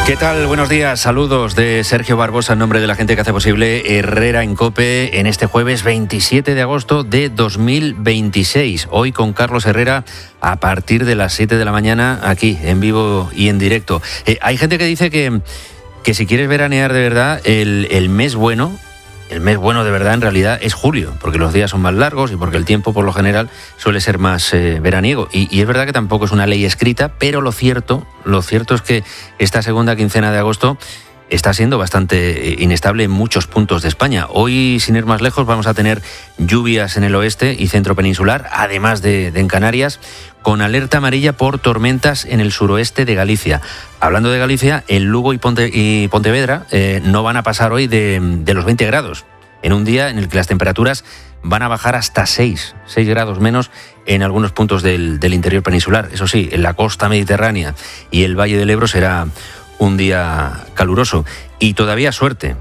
¿Qué tal? Buenos días, saludos de Sergio Barbosa en nombre de la gente que hace posible Herrera en COPE en este jueves 27 de agosto de 2026. Hoy con Carlos Herrera a partir de las 7 de la mañana aquí en vivo y en directo. Hay gente que dice que si quieres veranear de verdad, el mes bueno de verdad en realidad es julio, porque los días son más largos y porque el tiempo por lo general suele ser más veraniego. Y es verdad que tampoco es una ley escrita, pero lo cierto es que esta segunda quincena de agosto está siendo bastante inestable en muchos puntos de España. Hoy, sin ir más lejos, vamos a tener lluvias en el oeste y centro peninsular, además de en Canarias, con alerta amarilla por tormentas en el suroeste de Galicia. Hablando de Galicia, en Lugo y Pontevedra no van a pasar hoy de los 20 grados, en un día en el que las temperaturas van a bajar hasta 6 grados menos en algunos puntos del interior peninsular. Eso sí, en la costa mediterránea y el Valle del Ebro será un día caluroso. Y todavía suerte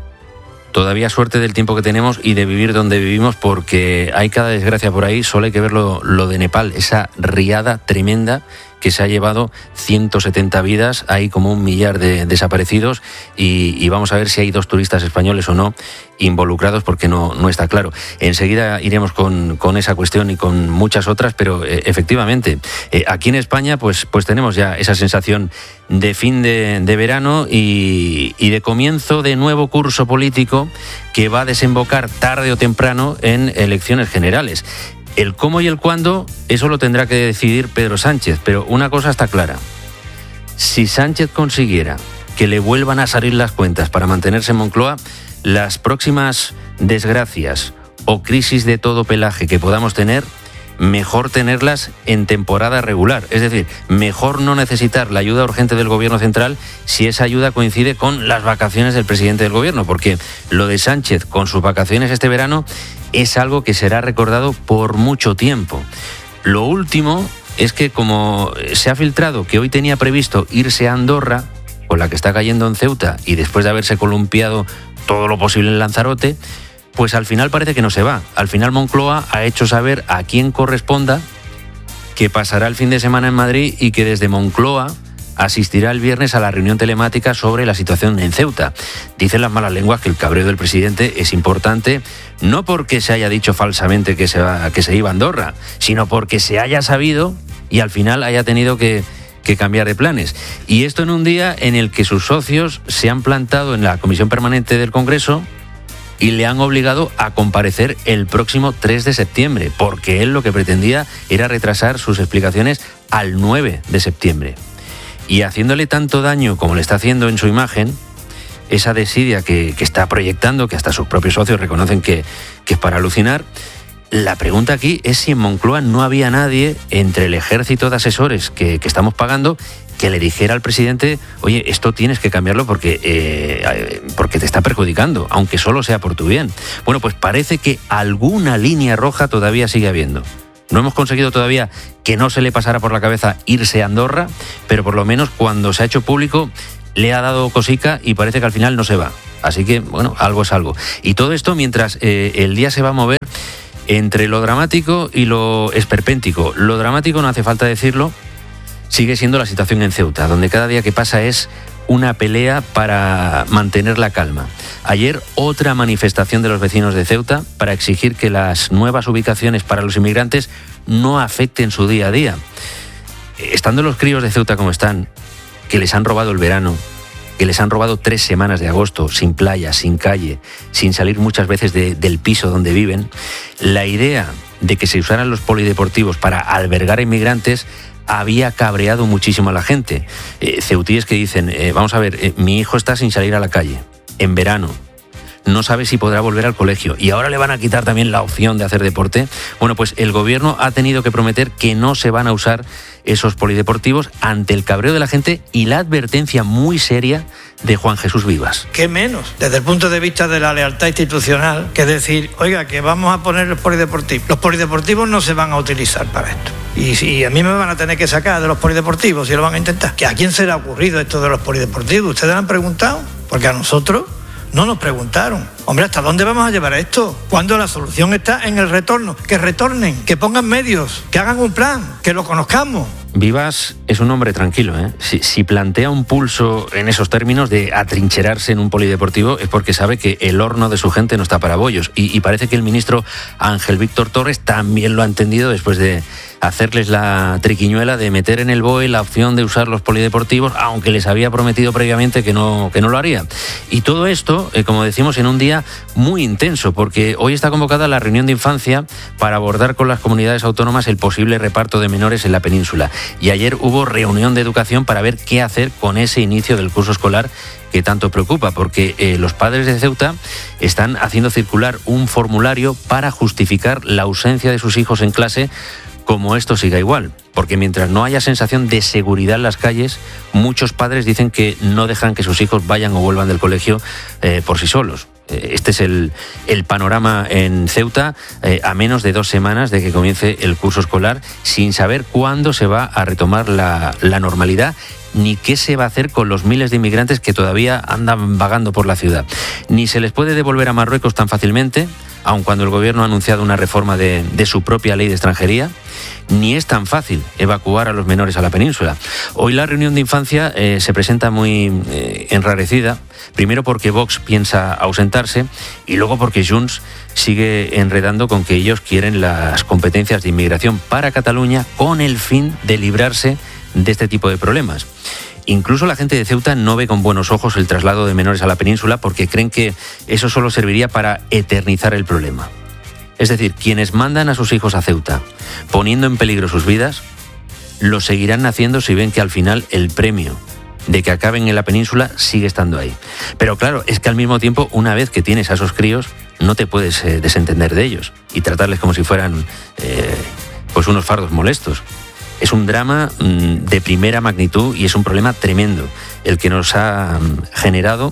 del tiempo que tenemos y de vivir donde vivimos, porque hay cada desgracia por ahí. Solo hay que ver lo de Nepal, esa riada tremenda que se ha llevado 170 vidas, hay como 1 millar de desaparecidos y vamos a ver si hay 2 turistas españoles o no involucrados, porque no está claro. Enseguida iremos con esa cuestión y con muchas otras, pero efectivamente, aquí en España pues tenemos ya esa sensación de fin de verano y de comienzo de nuevo curso político que va a desembocar tarde o temprano en elecciones generales. El cómo y el cuándo, eso lo tendrá que decidir Pedro Sánchez, pero una cosa está clara. Si Sánchez consiguiera que le vuelvan a salir las cuentas para mantenerse en Moncloa, las próximas desgracias o crisis de todo pelaje que podamos tener, mejor tenerlas en temporada regular. Es decir, mejor no necesitar la ayuda urgente del gobierno central si esa ayuda coincide con las vacaciones del presidente del gobierno, porque lo de Sánchez con sus vacaciones este verano es algo que será recordado por mucho tiempo. Lo último es que, como se ha filtrado que hoy tenía previsto irse a Andorra, con la que está cayendo en Ceuta, y después de haberse columpiado todo lo posible en Lanzarote, pues al final parece que no se va. Al final Moncloa ha hecho saber a quién corresponda que pasará el fin de semana en Madrid y que desde Moncloa asistirá el viernes a la reunión telemática sobre la situación en Ceuta. Dicen las malas lenguas que el cabreo del presidente es importante, no porque se haya dicho falsamente que se iba a Andorra, sino porque se haya sabido y al final haya tenido que cambiar de planes. Y esto en un día en el que sus socios se han plantado en la Comisión Permanente del Congreso y le han obligado a comparecer el próximo 3 de septiembre, porque él lo que pretendía era retrasar sus explicaciones al 9 de septiembre. Y haciéndole tanto daño como le está haciendo en su imagen, esa desidia que está proyectando, que hasta sus propios socios reconocen que es para alucinar, la pregunta aquí es si en Moncloa no había nadie entre el ejército de asesores que estamos pagando que le dijera al presidente: oye, esto tienes que cambiarlo porque te está perjudicando, aunque solo sea por tu bien. Bueno, pues parece que alguna línea roja todavía sigue habiendo. No hemos conseguido todavía que no se le pasara por la cabeza irse a Andorra, pero por lo menos cuando se ha hecho público le ha dado cosica y parece que al final no se va. Así que, bueno, algo es algo. Y todo esto mientras el día se va a mover entre lo dramático y lo esperpéntico. Lo dramático, no hace falta decirlo, sigue siendo la situación en Ceuta, donde cada día que pasa es una pelea para mantener la calma. Ayer, otra manifestación de los vecinos de Ceuta para exigir que las nuevas ubicaciones para los inmigrantes no afecten su día a día. Estando los críos de Ceuta como están, que les han robado el verano, que les han robado 3 semanas de agosto, sin playa, sin calle, sin salir muchas veces del piso donde viven, la idea de que se usaran los polideportivos para albergar a inmigrantes había cabreado muchísimo a la gente. Ceutíes que dicen, vamos a ver, mi hijo está sin salir a la calle, en verano, no sabe si podrá volver al colegio y ahora le van a quitar también la opción de hacer deporte. Bueno, pues el gobierno ha tenido que prometer que no se van a usar esos polideportivos ante el cabreo de la gente y la advertencia muy seria de Juan Jesús Vivas. ¿Qué menos, desde el punto de vista de la lealtad institucional, que decir, oiga, que vamos a poner los polideportivos? Los polideportivos no se van a utilizar para esto. Y si a mí me van a tener que sacar de los polideportivos, si lo van a intentar. ¿Que a quién se le ha ocurrido esto de los polideportivos? ¿Ustedes han preguntado? Porque a nosotros no nos preguntaron. Hombre, ¿hasta dónde vamos a llevar esto? Cuando la solución está en el retorno. Que retornen, que pongan medios, que hagan un plan, que lo conozcamos. Vivas es un hombre tranquilo, ¿eh? Si plantea un pulso en esos términos de atrincherarse en un polideportivo es porque sabe que el horno de su gente no está para bollos. Y parece que el ministro Ángel Víctor Torres también lo ha entendido después de hacerles la triquiñuela de meter en el BOE la opción de usar los polideportivos, aunque les había prometido previamente que no lo haría. Y todo esto, como decimos, en un día muy intenso, porque hoy está convocada la reunión de infancia para abordar con las comunidades autónomas el posible reparto de menores en la península. Y ayer hubo reunión de educación para ver qué hacer con ese inicio del curso escolar que tanto preocupa, porque los padres de Ceuta están haciendo circular un formulario para justificar la ausencia de sus hijos en clase, como esto siga igual. Porque mientras no haya sensación de seguridad en las calles, muchos padres dicen que no dejan que sus hijos vayan o vuelvan del colegio por sí solos. Este es el panorama en Ceuta, a menos de 2 semanas de que comience el curso escolar, sin saber cuándo se va a retomar la normalidad, ni qué se va a hacer con los miles de inmigrantes que todavía andan vagando por la ciudad. Ni se les puede devolver a Marruecos tan fácilmente, aun cuando el gobierno ha anunciado una reforma de su propia ley de extranjería, ni es tan fácil evacuar a los menores a la península. Hoy la reunión de infancia se presenta muy enrarecida, primero porque Vox piensa ausentarse y luego porque Junts sigue enredando con que ellos quieren las competencias de inmigración para Cataluña con el fin de librarse de este tipo de problemas. Incluso la gente de Ceuta no ve con buenos ojos el traslado de menores a la península porque creen que eso solo serviría para eternizar el problema. Es decir, quienes mandan a sus hijos a Ceuta, poniendo en peligro sus vidas, lo seguirán haciendo si ven que al final el premio de que acaben en la península sigue estando ahí. Pero claro, es que al mismo tiempo, una vez que tienes a esos críos, no te puedes desentender de ellos y tratarles como si fueran pues unos fardos molestos. Es un drama de primera magnitud y es un problema tremendo el que nos ha generado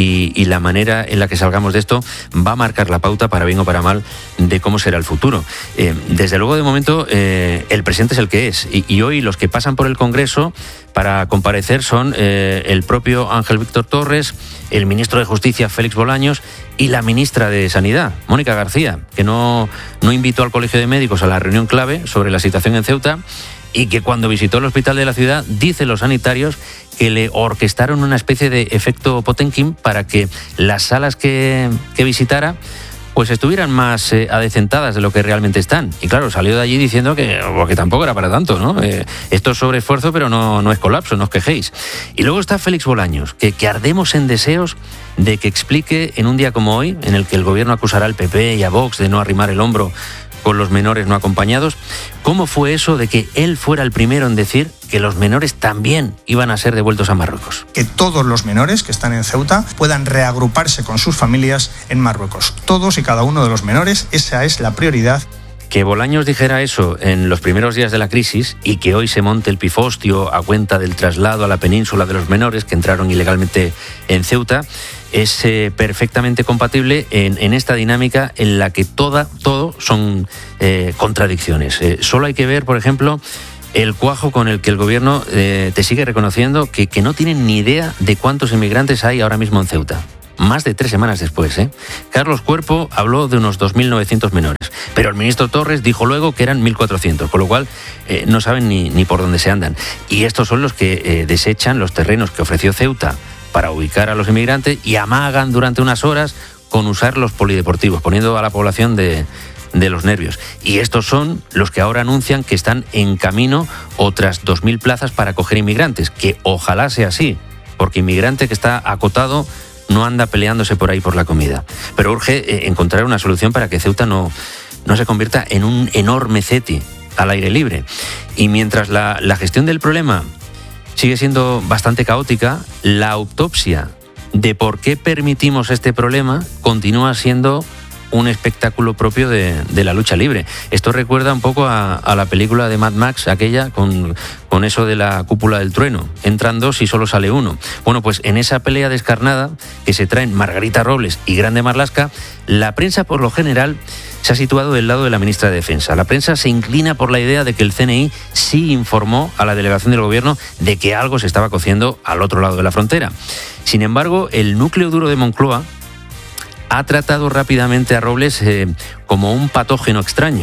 y la manera en la que salgamos de esto va a marcar la pauta, para bien o para mal, de cómo será el futuro. Desde luego, de momento, el presente es el que es y hoy los que pasan por el Congreso para comparecer son el propio Ángel Víctor Torres, el ministro de Justicia Félix Bolaños y la ministra de Sanidad, Mónica García, que no invitó al Colegio de Médicos a la reunión clave sobre la situación en Ceuta y que cuando visitó el hospital de la ciudad, dicen los sanitarios que le orquestaron una especie de efecto Potemkin para que las salas que visitara pues estuvieran más adecentadas de lo que realmente están. Y claro, salió de allí diciendo que tampoco era para tanto, ¿no? Esto es sobreesfuerzo, pero no es colapso, no os quejéis. Y luego está Félix Bolaños, que ardemos en deseos de que explique en un día como hoy, en el que el gobierno acusará al PP y a Vox de no arrimar el hombro con los menores no acompañados, ¿cómo fue eso de que él fuera el primero en decir que los menores también iban a ser devueltos a Marruecos? Que todos los menores que están en Ceuta puedan reagruparse con sus familias en Marruecos. Todos y cada uno de los menores, esa es la prioridad. Que Bolaños dijera eso en los primeros días de la crisis y que hoy se monte el pifostio a cuenta del traslado a la península de los menores que entraron ilegalmente en Ceuta es perfectamente compatible en esta dinámica en la que todo son contradicciones. Solo hay que ver, por ejemplo, el cuajo con el que el gobierno te sigue reconociendo que no tienen ni idea de cuántos inmigrantes hay ahora mismo en Ceuta. Más de 3 semanas después, Carlos Cuerpo habló de unos 2.900 menores, pero el ministro Torres dijo luego que eran 1.400, con lo cual no saben ni por dónde se andan. Y estos son los que desechan los terrenos que ofreció Ceuta para ubicar a los inmigrantes y amagan durante unas horas con usar los polideportivos, poniendo a la población de los nervios. Y estos son los que ahora anuncian que están en camino otras 2.000 plazas para acoger inmigrantes, que ojalá sea así, porque inmigrante que está acotado no anda peleándose por ahí por la comida. Pero urge encontrar una solución para que Ceuta no se convierta en un enorme CETI al aire libre. Y mientras la gestión del problema sigue siendo bastante caótica, la autopsia de por qué permitimos este problema continúa siendo un espectáculo propio de la lucha libre. Esto recuerda un poco a la película de Mad Max, aquella con eso de la cúpula del trueno. Entran 2 y solo sale 1. Bueno, pues en esa pelea descarnada que se traen Margarita Robles y Grande Marlaska, la prensa por lo general se ha situado del lado de la ministra de Defensa. La prensa se inclina por la idea de que el CNI sí informó a la delegación del gobierno de que algo se estaba cociendo al otro lado de la frontera. Sin embargo, el núcleo duro de Moncloa ha tratado rápidamente a Robles como un patógeno extraño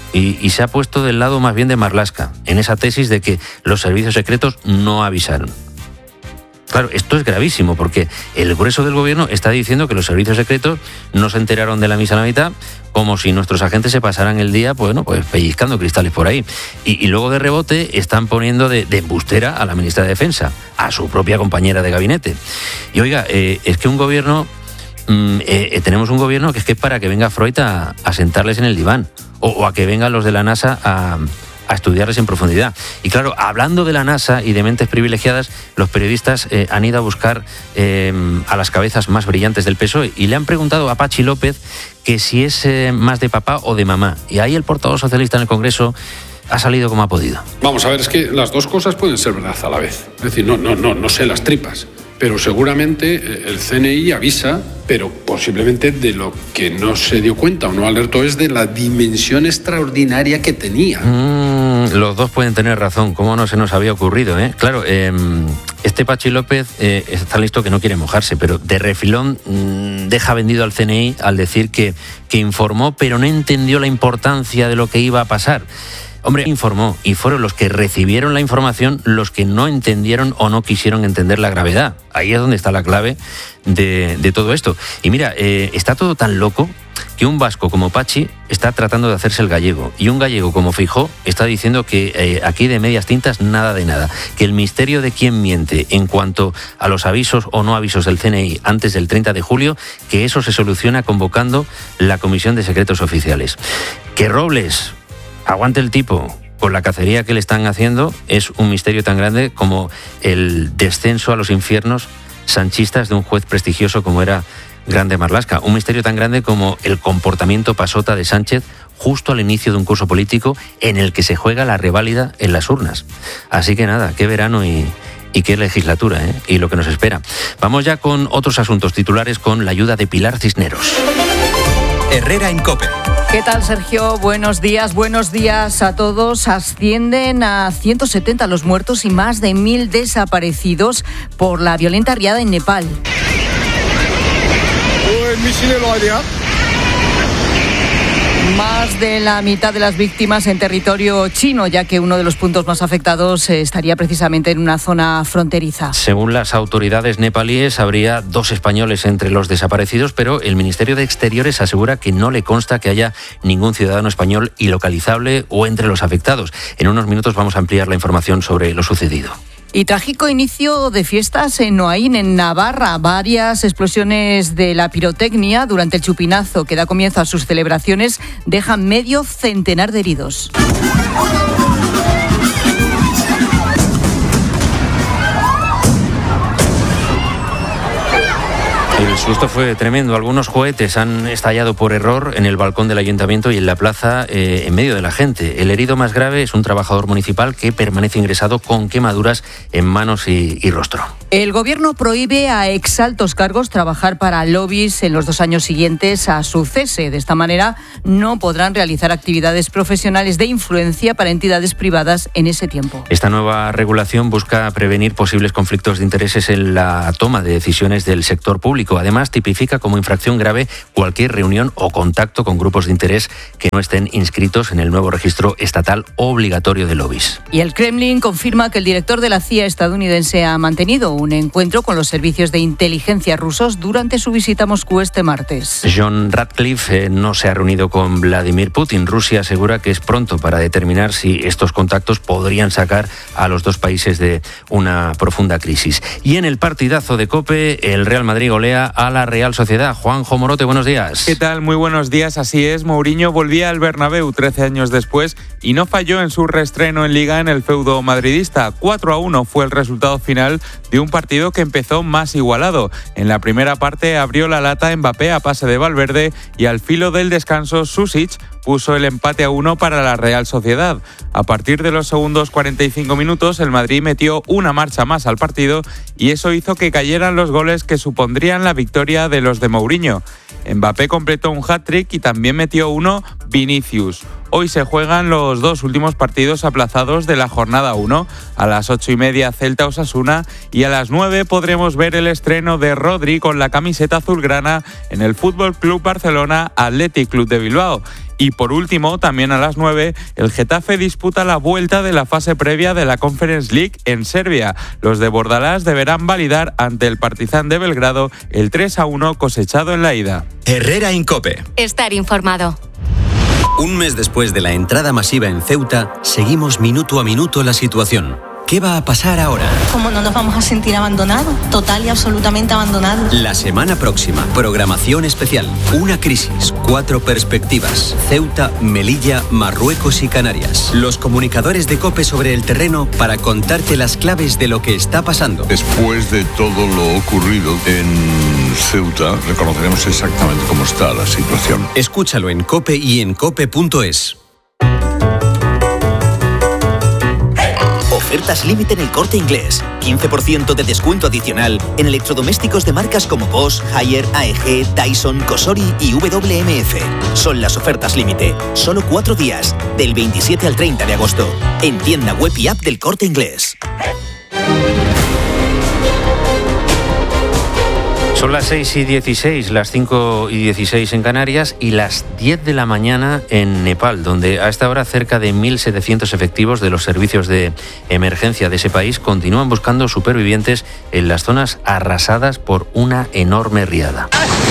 y se ha puesto del lado más bien de Marlaska, en esa tesis de que los servicios secretos no avisaron. Claro, esto es gravísimo porque el grueso del gobierno está diciendo que los servicios secretos no se enteraron de la misa a la mitad, como si nuestros agentes se pasaran el día, pues pellizcando cristales por ahí. Y luego de rebote están poniendo de embustera a la ministra de Defensa, a su propia compañera de gabinete. Y oiga, es que un gobierno, tenemos un gobierno que es para que venga Freud a sentarles en el diván, o a que vengan los de la NASA a estudiarles en profundidad. Y claro, hablando de la NASA y de mentes privilegiadas, los periodistas han ido a buscar a las cabezas más brillantes del PSOE y le han preguntado a Patxi López que si es más de papá o de mamá. Y ahí el portavoz socialista en el Congreso ha salido como ha podido. Vamos a ver, es que las dos cosas pueden ser verdad a la vez. Es decir, no sé las tripas, pero seguramente el CNI avisa, pero posiblemente de lo que no se dio cuenta o no alertó es de la dimensión extraordinaria que tenía. Los dos pueden tener razón, ¿cómo no se nos había ocurrido? Claro, este Patxi López está listo que no quiere mojarse, pero de refilón deja vendido al CNI al decir que informó, pero no entendió la importancia de lo que iba a pasar. Hombre, informó y fueron los que recibieron la información los que no entendieron o no quisieron entender la gravedad. Ahí es donde está la clave de todo esto. Y mira, está todo tan loco que un vasco como Patxi está tratando de hacerse el gallego y un gallego como Feijóo está diciendo que aquí de medias tintas nada de nada, que el misterio de quién miente en cuanto a los avisos o no avisos del CNI antes del 30 de julio, que eso se soluciona convocando la Comisión de Secretos Oficiales. Que Robles aguante el tipo con la cacería que le están haciendo es un misterio tan grande como el descenso a los infiernos sanchistas de un juez prestigioso como era Grande Marlaska. Un misterio tan grande como el comportamiento pasota de Sánchez justo al inicio de un curso político en el que se juega la reválida en las urnas. Así que nada, qué verano y qué legislatura, y lo que nos espera. Vamos ya con otros asuntos titulares con la ayuda de Pilar Cisneros. Herrera en COPE. ¿Qué tal, Sergio? Buenos días a todos. Ascienden a 170 los muertos y más de 1.000 desaparecidos por la violenta riada en Nepal. Más de la mitad de las víctimas en territorio chino, ya que uno de los puntos más afectados estaría precisamente en una zona fronteriza. Según las autoridades nepalíes, habría 2 españoles entre los desaparecidos, pero el Ministerio de Exteriores asegura que no le consta que haya ningún ciudadano español ilocalizable o entre los afectados. En unos minutos vamos a ampliar la información sobre lo sucedido. Y trágico inicio de fiestas en Noaín, en Navarra. Varias explosiones de la pirotecnia durante el chupinazo que da comienzo a sus celebraciones dejan medio centenar de heridos. El susto fue tremendo. Algunos cohetes han estallado por error en el balcón del ayuntamiento y en la plaza en medio de la gente. El herido más grave es un trabajador municipal que permanece ingresado con quemaduras en manos y rostro. El gobierno prohíbe a exaltos cargos trabajar para lobbies en los 2 años siguientes a su cese. De esta manera no podrán realizar actividades profesionales de influencia para entidades privadas en ese tiempo. Esta nueva regulación busca prevenir posibles conflictos de intereses en la toma de decisiones del sector público. Además, tipifica como infracción grave cualquier reunión o contacto con grupos de interés que no estén inscritos en el nuevo registro estatal obligatorio de lobbies. Y el Kremlin confirma que el director de la CIA estadounidense ha mantenido un encuentro con los servicios de inteligencia rusos durante su visita a Moscú este martes. John Ratcliffe no se ha reunido con Vladimir Putin. Rusia asegura que es pronto para determinar si estos contactos podrían sacar a los 2 países de una profunda crisis. Y en el partidazo de COPE, el Real Madrid golea a la Real Sociedad. Juanjo Morote, buenos días. ¿Qué tal? Muy buenos días. Así es, Mourinho volvía al Bernabéu 13 años después y no falló en su reestreno en Liga en el feudo madridista. 4-1 fue el resultado final de un partido que empezó más igualado. En la primera parte abrió la lata Mbappé a pase de Valverde y al filo del descanso Susic puso el empate a 1 para la Real Sociedad. A partir de los segundos 45 minutos, el Madrid metió una marcha más al partido y eso hizo que cayeran los goles que supondrían la victoria de los de Mourinho. Mbappé completó un hat-trick y también metió uno Vinicius. Hoy se juegan los 2 últimos partidos aplazados de la jornada 1. A las 8:30 Celta-Osasuna y a las 9 podremos ver el estreno de Rodri con la camiseta azulgrana en el Fútbol Club Barcelona Athletic Club de Bilbao. Y por último, también a las 9, el Getafe disputa la vuelta de la fase previa de la Conference League en Serbia. Los de Bordalás deberán validar ante el Partizan de Belgrado el 3-1 cosechado en la ida. Herrera en COPE. Estar informado. Un mes después de la entrada masiva en Ceuta, seguimos minuto a minuto la situación. ¿Qué va a pasar ahora? ¿Cómo no nos vamos a sentir abandonados? Total y absolutamente abandonados. La semana próxima, programación especial. Una crisis, 4 perspectivas. Ceuta, Melilla, Marruecos y Canarias. Los comunicadores de COPE sobre el terreno para contarte las claves de lo que está pasando. Después de todo lo ocurrido en Ceuta, reconoceremos exactamente cómo está la situación. Escúchalo en COPE y en cope.es. Ofertas límite en El Corte Inglés. 15% de descuento adicional en electrodomésticos de marcas como Bosch, Haier, AEG, Dyson, Cosori y WMF. Son las ofertas límite. Solo 4 días, del 27 al 30 de agosto. En tienda web y app del Corte Inglés. Son las 6:16, las 5:16 en Canarias y las 10 de la mañana en Nepal, donde a esta hora cerca de 1.700 efectivos de los servicios de emergencia de ese país continúan buscando supervivientes en las zonas arrasadas por una enorme riada.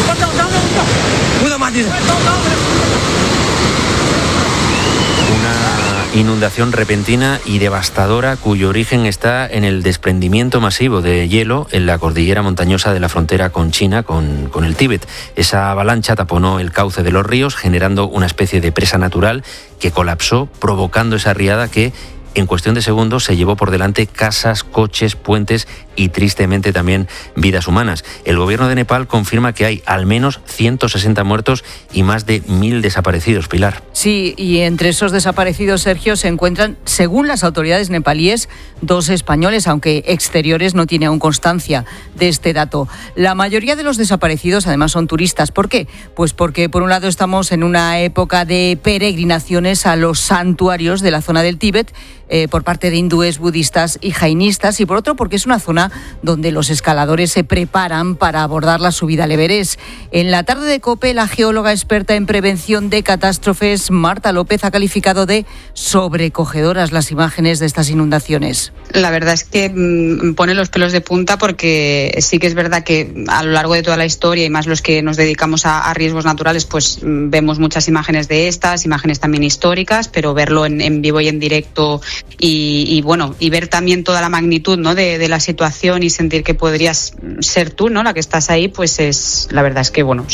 Inundación repentina y devastadora cuyo origen está en el desprendimiento masivo de hielo en la cordillera montañosa de la frontera con China, con el Tíbet. Esa avalancha taponó el cauce de los ríos, generando una especie de presa natural que colapsó, provocando esa riada que en cuestión de segundos se llevó por delante casas, coches, puentes y tristemente también vidas humanas. El gobierno de Nepal confirma que hay al menos 160 muertos y más de 1.000 desaparecidos. Pilar. Sí, y entre esos desaparecidos, Sergio, se encuentran, según las autoridades nepalíes, 2 españoles, aunque exteriores no tiene aún constancia de este dato. La mayoría de los desaparecidos además son turistas. ¿Por qué? Pues porque por un lado estamos en una época de peregrinaciones a los santuarios de la zona del Tíbet por parte de hindúes, budistas y jainistas, y por otro porque es una zona donde los escaladores se preparan para abordar la subida al Everest. En la tarde de COPE, la geóloga experta en prevención de catástrofes, Marta López, ha calificado de sobrecogedoras las imágenes de estas inundaciones. La verdad es que pone los pelos de punta, porque sí que es verdad que a lo largo de toda la historia, y más los que nos dedicamos a riesgos naturales, pues vemos muchas imágenes de estas, imágenes también históricas, pero verlo en vivo y en directo y bueno, y ver también toda la magnitud, ¿no?, de la situación, y sentir que podrías ser tú, ¿no?, la que estás ahí, pues es, la verdad es que no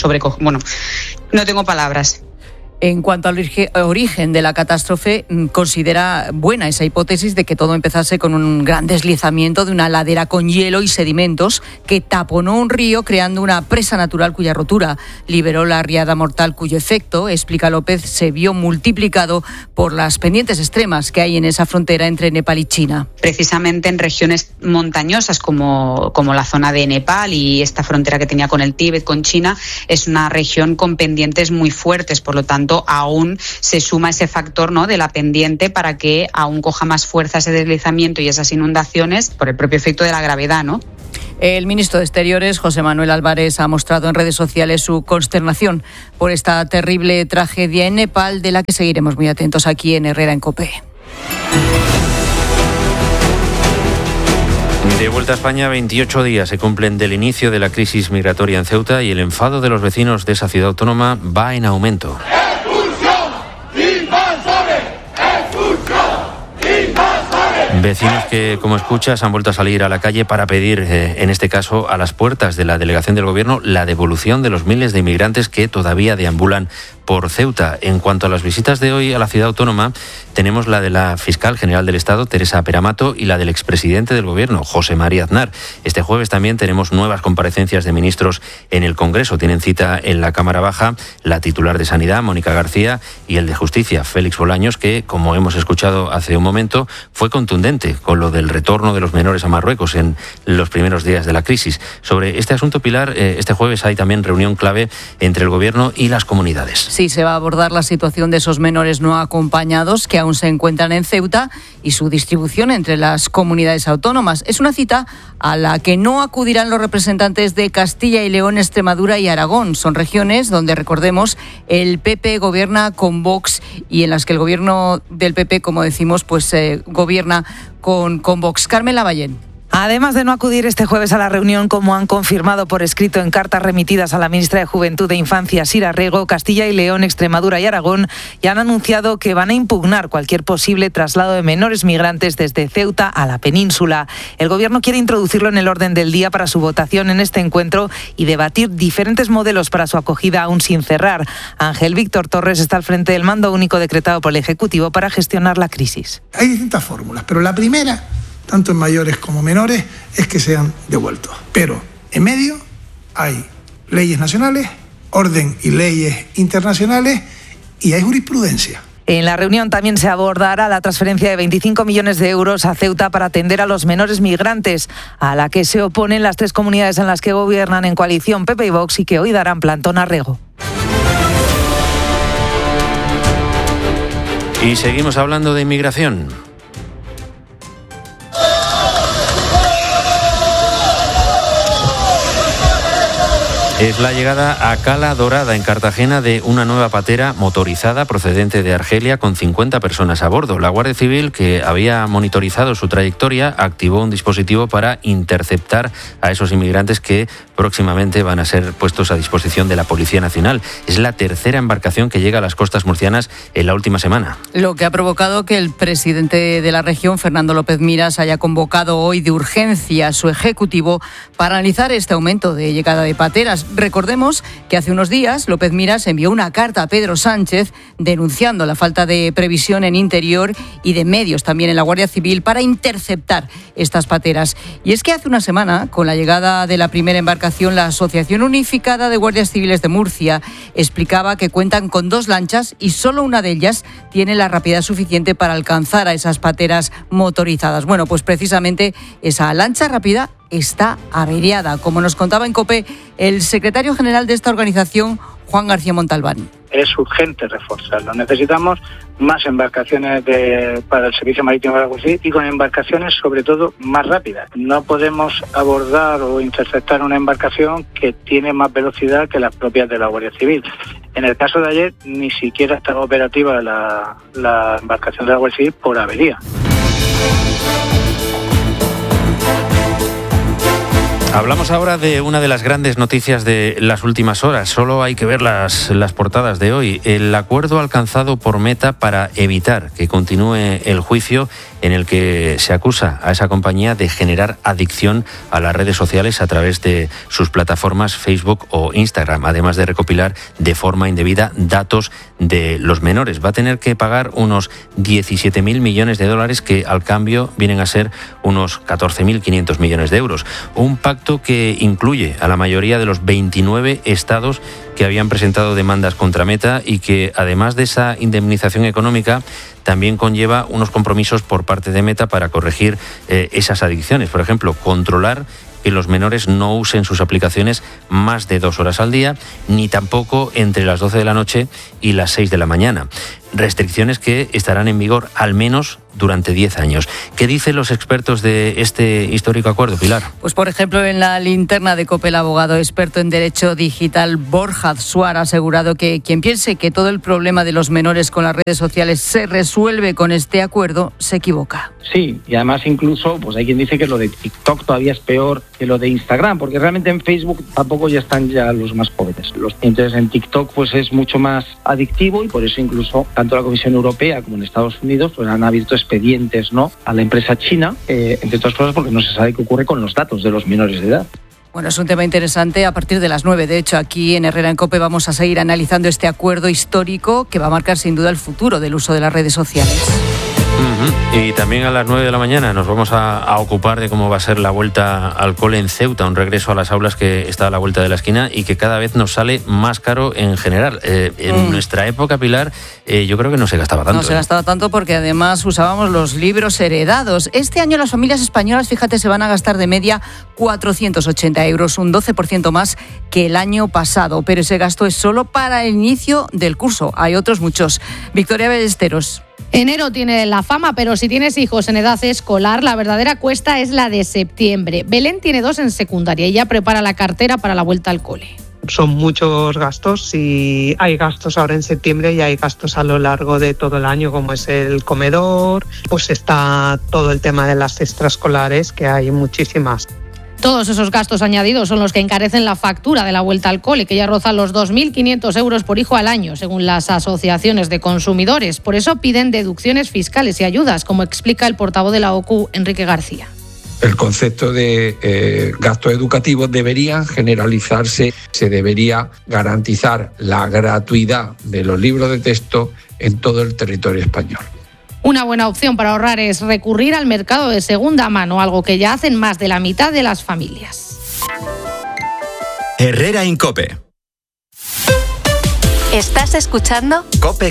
tengo palabras. En cuanto al origen de la catástrofe, considera buena esa hipótesis de que todo empezase con un gran deslizamiento de una ladera con hielo y sedimentos que taponó un río, creando una presa natural cuya rotura liberó la riada mortal, cuyo efecto, explica López, se vio multiplicado por las pendientes extremas que hay en esa frontera entre Nepal y China. Precisamente en regiones montañosas como la zona de Nepal y esta frontera que tenía con el Tíbet, con China, es una región con pendientes muy fuertes, por lo tanto aún se suma ese factor, ¿no?, de la pendiente, para que aún coja más fuerza ese deslizamiento y esas inundaciones por el propio efecto de la gravedad, ¿no? El ministro de Exteriores, José Manuel Álvarez, ha mostrado en redes sociales su consternación por esta terrible tragedia en Nepal, de la que seguiremos muy atentos aquí en Herrera en COPE. De vuelta a España, 28 días se cumplen del inicio de la crisis migratoria en Ceuta y el enfado de los vecinos de esa ciudad autónoma va en aumento. Vecinos que, como escuchas, han vuelto a salir a la calle para pedir, en este caso, a las puertas de la delegación del Gobierno, la devolución de los miles de inmigrantes que todavía deambulan por Ceuta. En cuanto a las visitas de hoy a la ciudad autónoma, tenemos la de la fiscal general del Estado, Teresa Peramato, y la del expresidente del Gobierno, José María Aznar. Este jueves también tenemos nuevas comparecencias de ministros en el Congreso. Tienen cita en la Cámara Baja la titular de Sanidad, Mónica García, y el de Justicia, Félix Bolaños, que, como hemos escuchado hace un momento, fue contundente evidente con lo del retorno de los menores a Marruecos en los primeros días de la crisis. Sobre este asunto, Pilar, este jueves hay también reunión clave entre el Gobierno y las comunidades. Sí, se va a abordar la situación de esos menores no acompañados que aún se encuentran en Ceuta y su distribución entre las comunidades autónomas. Es una cita a la que no acudirán los representantes de Castilla y León, Extremadura y Aragón. Son regiones donde, recordemos, el PP gobierna con Vox y en las que el gobierno del PP, como decimos, pues gobierna con Vox. Carmen Lavallén. Además de no acudir este jueves a la reunión, como han confirmado por escrito en cartas remitidas a la ministra de Juventud e Infancia, Sira Rego, Castilla y León, Extremadura y Aragón ya han anunciado que van a impugnar cualquier posible traslado de menores migrantes desde Ceuta a la península. El Gobierno quiere introducirlo en el orden del día para su votación en este encuentro y debatir diferentes modelos para su acogida aún sin cerrar. Ángel Víctor Torres está al frente del mando único decretado por el Ejecutivo para gestionar la crisis. Hay distintas fórmulas, pero la primera, tanto en mayores como menores, es que sean devueltos. Pero en medio hay leyes nacionales, orden y leyes internacionales y hay jurisprudencia. En la reunión también se abordará la transferencia de 25 millones de euros a Ceuta para atender a los menores migrantes, a la que se oponen las 3 comunidades en las que gobiernan en coalición PP y Vox y que hoy darán plantón a Rego. Y seguimos hablando de inmigración. Es la llegada a Cala Dorada, en Cartagena, de una nueva patera motorizada procedente de Argelia con 50 personas a bordo. La Guardia Civil, que había monitorizado su trayectoria, activó un dispositivo para interceptar a esos inmigrantes que próximamente van a ser puestos a disposición de la Policía Nacional. Es la tercera embarcación que llega a las costas murcianas en la última semana. Lo que ha provocado que el presidente de la región, Fernando López Miras, haya convocado hoy de urgencia a su ejecutivo para analizar este aumento de llegada de pateras. Recordemos que hace unos días López Miras envió una carta a Pedro Sánchez denunciando la falta de previsión en Interior y de medios también en la Guardia Civil para interceptar estas pateras. Y es que hace una semana, con la llegada de la primera embarcación, la Asociación Unificada de Guardias Civiles de Murcia explicaba que cuentan con 2 lanchas y solo una de ellas tiene la rapidez suficiente para alcanzar a esas pateras motorizadas. Bueno, pues precisamente esa lancha rápida está averiada, como nos contaba en COPE el secretario general de esta organización, Juan García Montalbán. Es urgente reforzarlo. Necesitamos más embarcaciones para el servicio marítimo de la Guardia Civil y con embarcaciones sobre todo más rápidas. No podemos abordar o interceptar una embarcación que tiene más velocidad que las propias de la Guardia Civil. En el caso de ayer ni siquiera estaba operativa la embarcación de la Guardia Civil por avería. Hablamos ahora de una de las grandes noticias de las últimas horas. Solo hay que ver las portadas de hoy. El acuerdo alcanzado por Meta para evitar que continúe el juicio en el que se acusa a esa compañía de generar adicción a las redes sociales a través de sus plataformas Facebook o Instagram, además de recopilar de forma indebida datos de los menores. Va a tener que pagar unos 17.000 millones de dólares, que al cambio vienen a ser unos 14.500 millones de euros. Un pacto que incluye a la mayoría de los 29 estados que habían presentado demandas contra Meta y que, además de esa indemnización económica, también conlleva unos compromisos por parte de Meta para corregir esas adicciones. Por ejemplo, controlar que los menores no usen sus aplicaciones más de 2 horas al día, ni tampoco entre las 12 de la noche y las 6 de la mañana. Restricciones que estarán en vigor al menos durante 10 años. ¿Qué dicen los expertos de este histórico acuerdo, Pilar? Pues, por ejemplo, en la linterna de COPE, el abogado experto en Derecho Digital, Borja Suar, ha asegurado que quien piense que todo el problema de los menores con las redes sociales se resuelve con este acuerdo se equivoca. Sí, y además incluso pues hay quien dice que lo de TikTok todavía es peor que lo de Instagram, porque realmente en Facebook tampoco ya están ya los más jóvenes. Entonces en TikTok pues es mucho más adictivo y por eso incluso tanto la Comisión Europea como en Estados Unidos pues han abierto expedientes, ¿no?, a la empresa china, entre otras cosas porque no se sabe qué ocurre con los datos de los menores de edad. Bueno, es un tema interesante a partir de las 9. De hecho, aquí en Herrera en COPE vamos a seguir analizando este acuerdo histórico que va a marcar sin duda el futuro del uso de las redes sociales. Y también a las 9 de la mañana nos vamos a ocupar de cómo va a ser la vuelta al cole en Ceuta, un regreso a las aulas que está a la vuelta de la esquina y que cada vez nos sale más caro en general. En nuestra época, Pilar, yo creo que no se gastaba tanto. No se gastaba tanto porque además usábamos los libros heredados. Este año las familias españolas, fíjate, se van a gastar de media 480 euros, un 12% más que el año pasado. Pero ese gasto es solo para el inicio del curso. Hay otros muchos. Victoria Ballesteros. Enero tiene la fama, pero si tienes hijos en edad escolar, la verdadera cuesta es la de septiembre. Belén tiene 2 en secundaria y ya prepara la cartera para la vuelta al cole. Son muchos gastos y hay gastos ahora en septiembre y hay gastos a lo largo de todo el año, como es el comedor, pues está todo el tema de las extraescolares, que hay muchísimas. Todos esos gastos añadidos son los que encarecen la factura de la vuelta al cole, que ya roza los 2.500 euros por hijo al año, según las asociaciones de consumidores. Por eso piden deducciones fiscales y ayudas, como explica el portavoz de la OCU, Enrique García. El concepto de gastos educativos debería generalizarse, se debería garantizar la gratuidad de los libros de texto en todo el territorio español. Una buena opción para ahorrar es recurrir al mercado de segunda mano, algo que ya hacen más de la mitad de las familias. Herrera en COPE. ¿Estás escuchando? COPE